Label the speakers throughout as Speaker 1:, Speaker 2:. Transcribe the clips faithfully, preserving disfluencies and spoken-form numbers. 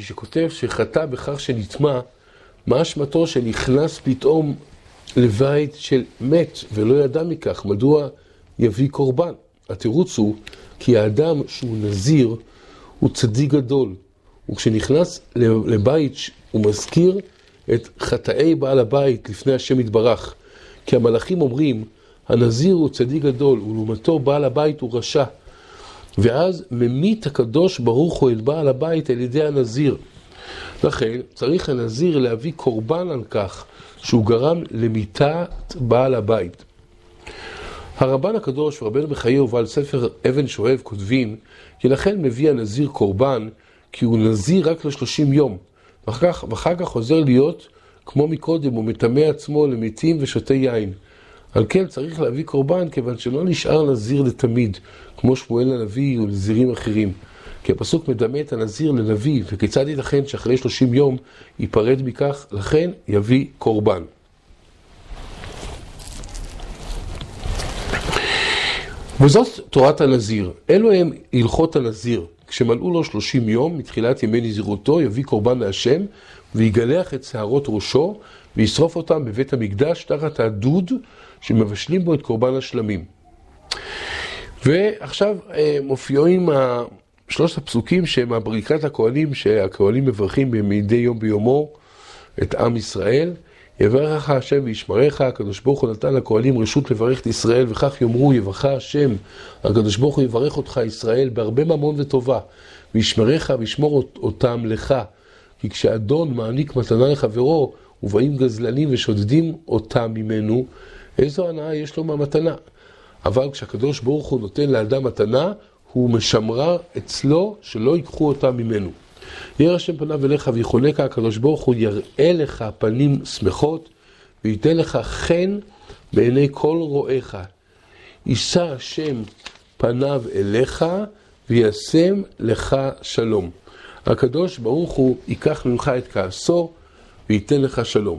Speaker 1: כשכותב שחטא בכך שנטמע, מה אשמתו שנכנס פתאום לבית של מת ולא ידע מכך? מדוע יביא קורבן? התירוץ הוא כי האדם שהוא נזיר הוא צדיק גדול, וכשנכנס לבית הוא מזכיר את חטאי בעל הבית לפני השם יתברך. כי המלאכים אומרים, הנזיר הוא צדיק גדול, ולעומתו בעל הבית הוא רשע. ואז ממית הקדוש ברוך הוא את בעל הבית על ידי הנזיר. לכן צריך הנזיר להביא קורבן על כך שהוא גרם למיתת בעל הבית. הרבן הקדוש ורבנו בחיי ובעל ספר אבן שואב כותבים, כי לכן מביא הנזיר קורבן, כי הוא נזיר רק ל-שלושים יום, ואחר כך, ואחר כך חוזר להיות כמו מקודם, הוא מטמא עצמו למתים ושותה יין. על כן צריך להביא קורבן, כיוון שלא נשאר נזיר לתמיד, כמו שמואל הנביא ונזירים אחרים. כי הפסוק מדמה את הנזיר לנביא, וכיצד ייתכן שאחרי שלושים יום ייפרד מכך, לכן יביא קורבן. וזאת תורת הנזיר. אלו הם הלכות הנזיר. כשמלאו לו שלושים יום מתחילת ימי נזירותו, יביא קורבן להשם, ויגלח את שערות ראשו, וישרוף אותם בבית המקדש תחת הדוד שמבשלים בו את קורבן השלמים. ועכשיו מופיעים שלושת הפסוקים שהם הברכת הכהנים, שהכהנים מברכים מדי יום ביומו את עם ישראל. יברך השם וישמרך, הקדוש ברוך הוא נתן לכהנים רשות לברך את ישראל, וכך יאמרו, יברך השם, הקדוש ברוך הוא יברך אותך ישראל בהרבה ממון וטובה, וישמרך וישמור אותם לך. כי כשאדון מעניק מתנה לחברו, ובאים גזלנים ושודדים אותם ממנו, איזו הנאה יש לו מהמתנה. אבל כשהקדוש ברוך הוא נותן לאדם מתנה, הוא משמרה אצלו שלא ייקחו אותה ממנו. ירא השם פניו אליך ויחונך, הקדוש ברוך הוא יראה לך פנים שמחות, וייתן לך חן בעיני כל רואיך. יישא השם פניו אליך וישם לך שלום. הקדוש ברוך הוא ייקח ממך את כעסו וייתן לך שלום.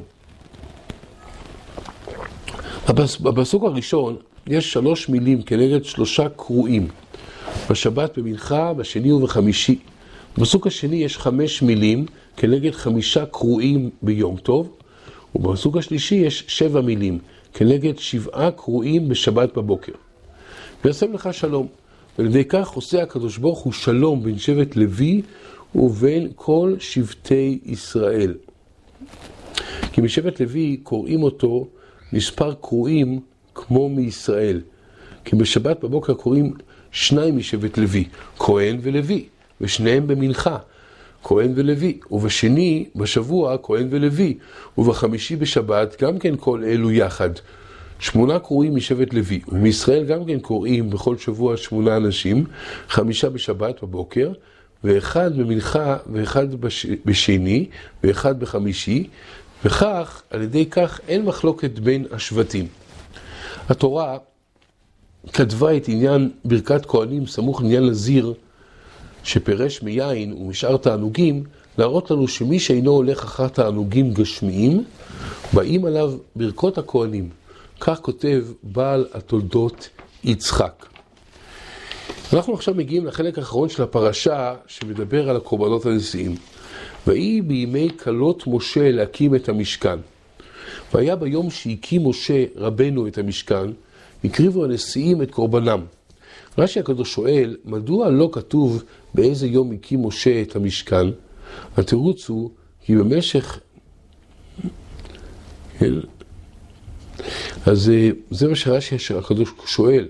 Speaker 1: בפסוק הראשון יש שלוש מילים כנגד שלושה קרואים. בשבת, במנחה, בשני ובחמישי. בפסוק השני יש חמש מילים כנגד חמישה קרואים ביום טוב. ובפסוק השלישי יש שבע מילים כנגד שבעה קרואים בשבת בבוקר. וישם לך שלום. ועל ידי כך עושה הקדוש ברוך הוא שלום בין שבט לוי ובין כל שבטי ישראל. כי משבט לוי קוראים אותו מספר קרואים כמו מישראל. כי בשבת בבוקר קוראים שניים משבט לוי, כהן ולוי, ושניהם במנחה, כהן ולוי, ובשני בשבוע כהן ולוי, ובחמישי בשבת גם כן כל אלו יחד. שמונה קרואים משבט לוי, ומישראל גם כן קוראים בכל שבוע שמונה אנשים, חמישה בשבת בבוקר, ואחד במנחה, ואחד בש... בשני, ואחד בחמישי, וכך, על ידי כך אין מחלוקת בין השבטים. התורה כתבה את עניין ברכת כהנים סמוך לעניין נזיר, שפרש מיין ומשאר תענוגים, להראות לנו שמי שאינו הולך אחר תענוגים גשמיים, באים עליו ברכות הכהנים. כך כותב בעל התולדות יצחק. אנחנו עכשיו מגיעים לחלק האחרון של הפרשה שמדבר על הקורבנות הנשיאים. ויהי בימי כלות משה להקים את המשכן. והיה ביום שהקים משה רבנו את המשכן, הקריבו הנשיאים את קורבנם. רש"י הקדוש שואל, מדוע לא כתוב באיזה יום הקים משה את המשכן? התירוץ הוא כי במשך... אז זה מה שרש"י הקדוש שואל.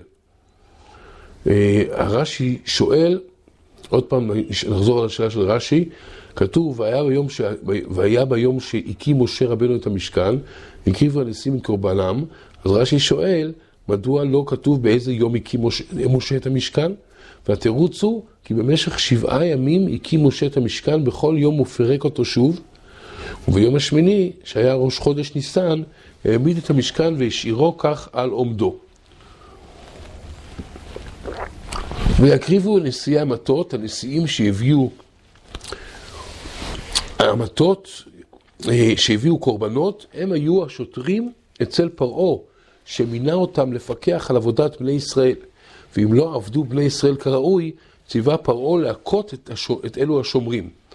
Speaker 1: הרש"י שואל, עוד פעם נחזור על השאלה של רש"י, כתוב, והיה ביום, ש... והיה ביום שהקים משה רבנו את המשכן, הקריבו הנשיאים את קורבנם. אז רש"י שואל, מדוע לא כתוב באיזה יום הקים משה, משה את המשכן? והתירוץ הוא, כי במשך שבעה ימים הקים משה את המשכן, בכל יום הוא פירק אותו שוב, וביום השמיני, שהיה ראש חודש ניסן, העמיד את המשכן והשאירו כך על עומדו. ויקריבו נשיאי המטות, הנשיאים שהביאו המטות, שהביאו קורבנות, הם היו השוטרים אצל פרעה, שמינה אותם לפקח על עבודת בני ישראל. ואם לא עבדו בני ישראל כראוי, ציווה פרעה להכות את, השו, את אלו השומרים.